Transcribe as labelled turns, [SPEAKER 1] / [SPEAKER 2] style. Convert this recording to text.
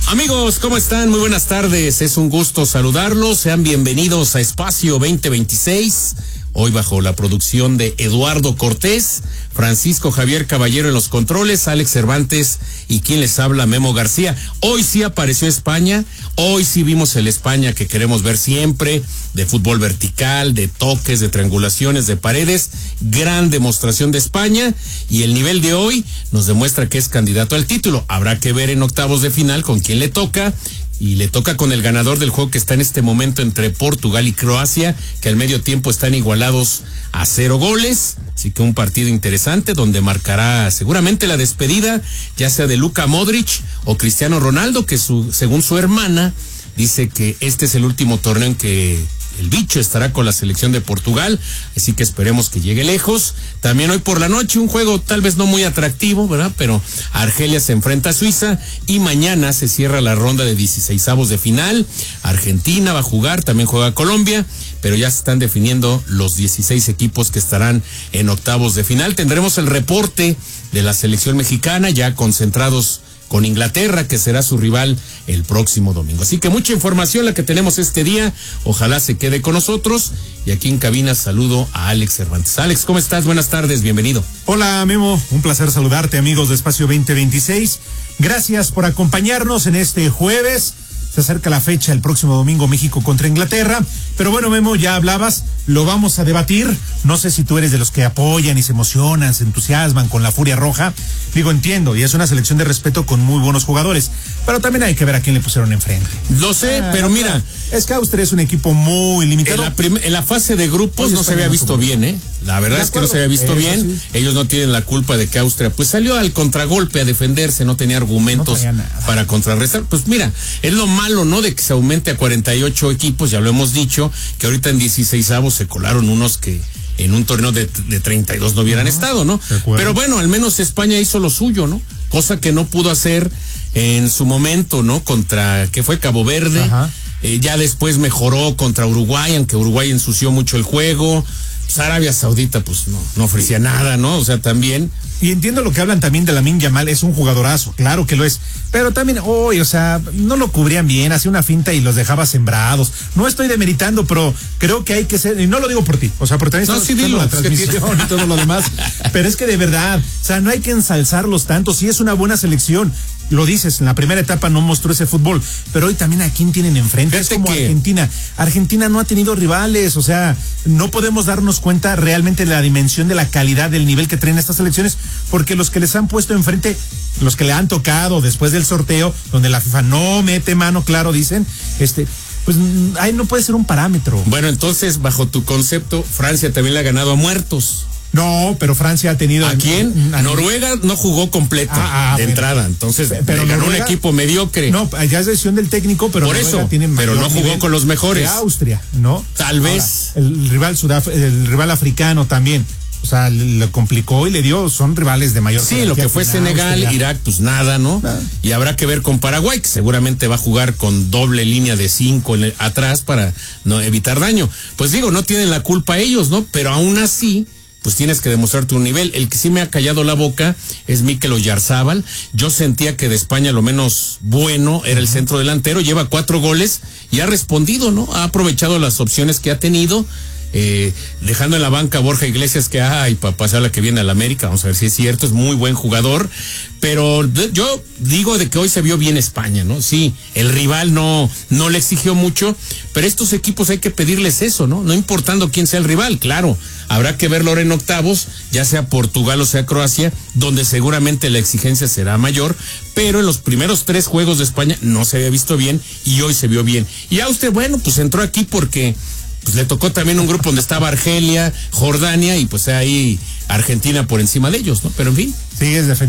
[SPEAKER 1] Amigos, ¿cómo están? Muy buenas tardes, es un gusto saludarlos, sean bienvenidos a Espacio 2026, hoy bajo la producción de Eduardo Cortés, Francisco Javier Caballero en los controles, Alex Cervantes y quien les habla, Memo García. Hoy sí apareció España, hoy sí vimos el España que queremos ver siempre, de fútbol vertical, de toques, de triangulaciones, de paredes, gran demostración de España, y el nivel de hoy nos demuestra que es candidato al título. Habrá que ver en octavos de final con quién le toca, y le toca con el ganador del juego que está en este momento entre Portugal y Croacia, que al medio tiempo están igualados a 0 goles, así que un partido interesante donde marcará seguramente la despedida, ya sea de Luka Modric o Cristiano Ronaldo, que según su hermana dice que este es el último torneo en que el bicho estará con la selección de Portugal, así que esperemos que llegue lejos. También hoy por la noche un juego tal vez no muy atractivo, ¿verdad? Pero Argelia se enfrenta a Suiza y mañana se cierra la ronda de 16avos de final. Argentina va a jugar, también juega Colombia, pero ya se están definiendo los 16 equipos que estarán en octavos de final. Tendremos el reporte de la selección mexicana ya concentrados con Inglaterra, que será su rival el próximo domingo. Así que mucha información la que tenemos este día, ojalá se quede con nosotros, y aquí en cabina saludo a Alex Cervantes. Alex, ¿cómo estás? Buenas tardes, bienvenido.
[SPEAKER 2] Hola Memo, un placer saludarte, amigos de Espacio 2026, gracias por acompañarnos en este jueves. Se acerca la fecha, el próximo domingo, México contra Inglaterra. Pero bueno, Memo, ya hablabas, lo vamos a debatir. No sé si tú eres de los que apoyan y se emocionan, se entusiasman con la Furia Roja. Digo, entiendo, y es una selección de respeto con muy buenos jugadores. Pero también hay que ver a quién le pusieron enfrente.
[SPEAKER 1] Lo sé, pero mira,
[SPEAKER 2] es que Austria es un equipo muy limitado.
[SPEAKER 1] En la fase de grupos no se había visto bien, ¿eh? La verdad es que no se había visto bien. Sí. Ellos no tienen la culpa de que Austria pues salió al contragolpe a defenderse, no tenía argumentos para contrarrestar. Pues mira, es lo malo, ¿no? De que se aumente a 48 equipos, ya lo hemos dicho, que ahorita en 16avos se colaron unos que en un torneo de 32 no hubieran estado, ¿no? Pero bueno, al menos España hizo lo suyo, ¿no? Cosa que no pudo hacer en su momento, ¿no? Contra, ¿qué fue? Cabo Verde. Ya después mejoró contra Uruguay, aunque Uruguay ensució mucho el juego. Pues Arabia Saudita, pues no ofrecía nada, ¿no? O sea, también.
[SPEAKER 2] Y entiendo lo que hablan también de Lamine Yamal, es un jugadorazo, claro que lo es, pero también hoy, o sea, no lo cubrían bien, hacía una finta y los dejaba sembrados. No estoy demeritando, pero creo que hay que ser, y no lo digo por ti, o sea, porque también la transmisión y todo lo demás, pero es que de verdad, o sea, no hay que ensalzarlos tanto, sí es una buena selección. Lo dices, en la primera etapa no mostró ese fútbol, pero hoy también a quién tienen enfrente. Fíjate, es como Argentina. Argentina no ha tenido rivales, o sea, no podemos darnos cuenta realmente de la dimensión de la calidad del nivel que traen estas selecciones, porque los que les han puesto enfrente, los que le han tocado después del sorteo, donde la FIFA no mete mano, claro, dicen, pues ahí no puede ser un parámetro.
[SPEAKER 1] Bueno, entonces, bajo tu concepto, Francia también le ha ganado a muertos.
[SPEAKER 2] No, pero Francia ha tenido...
[SPEAKER 1] ¿A quién? Noruega no jugó completo de entrada, entonces pero ganó un equipo mediocre.
[SPEAKER 2] No, ya es decisión del técnico, pero
[SPEAKER 1] por eso, pero no jugó con los mejores.
[SPEAKER 2] De Austria, ¿no?
[SPEAKER 1] Tal vez.
[SPEAKER 2] Ahora, el rival africano también. O sea, le complicó y le dio, son rivales de mayor.
[SPEAKER 1] Sí, lo que fue Senegal, Irak, pues nada, ¿no? Y habrá que ver con Paraguay, que seguramente va a jugar con doble línea de 5 atrás para no evitar daño. Pues digo, no tienen la culpa ellos, ¿no? Pero aún así, pues tienes que demostrar tu nivel. El que sí me ha callado la boca es Mikel Oyarzabal. Yo sentía que de España lo menos bueno era el centro delantero, lleva 4 goles y ha respondido, ¿no? Ha aprovechado las opciones que ha tenido, dejando en la banca a Borja Iglesias, que ay, papá, sea la que viene a la América, vamos a ver si es cierto, es muy buen jugador, pero yo digo de que hoy se vio bien España, ¿no? Sí, el rival no le exigió mucho, pero estos equipos hay que pedirles eso, ¿no? No importando quién sea el rival, claro, habrá que verlo ahora en octavos, ya sea Portugal o sea Croacia, donde seguramente la exigencia será mayor, pero en los primeros 3 juegos de España no se había visto bien y hoy se vio bien. Y Austria, bueno, pues entró aquí porque pues le tocó también un grupo donde estaba Argelia, Jordania y pues ahí Argentina por encima de ellos, ¿no? Pero en fin.
[SPEAKER 2] Sí, es